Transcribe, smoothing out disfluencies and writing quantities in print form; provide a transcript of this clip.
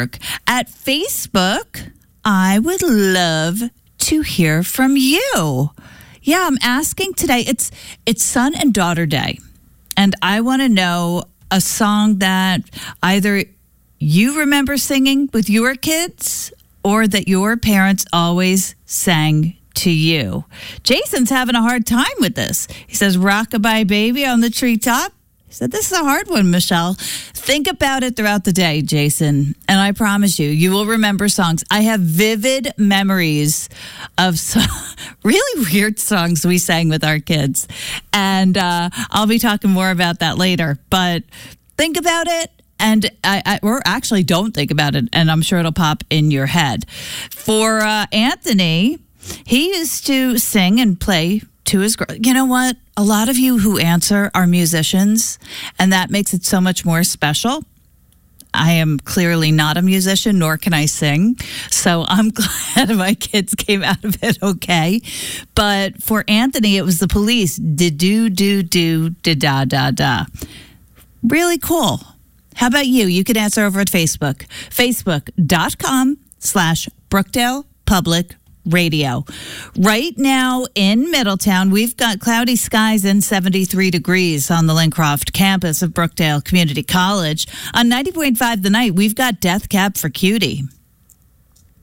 work. At Facebook, I would love to hear from you. Yeah, I'm asking today. It's Son and Daughter Day, and I want to know a song that either you remember singing with your kids or that your parents always sang to you. Jason's having a hard time with this. He says, "Rockabye Baby on the Treetop." He said, "This is a hard one, Michelle." Think about it throughout the day, Jason, and I promise you will remember songs. I have vivid memories of some really weird songs we sang with our kids, and I'll be talking more about that later. But think about it, and or actually don't think about it, and I'm sure it'll pop in your head. For Anthony, he used to sing and play to his girl. You know what? A lot of you who answer are musicians, and that makes it so much more special. I am clearly not a musician, nor can I sing. So I'm glad my kids came out of it okay. But for Anthony, it was the Police. Da-da-da-da. Really cool. How about you? You can answer over at Facebook. Facebook.com/Brookdale Public Radio. Right now in Middletown, we've got cloudy skies and 73 degrees on the Lincroft campus of Brookdale Community College. On 90.5 The Night, we've got Death Cab for Cutie.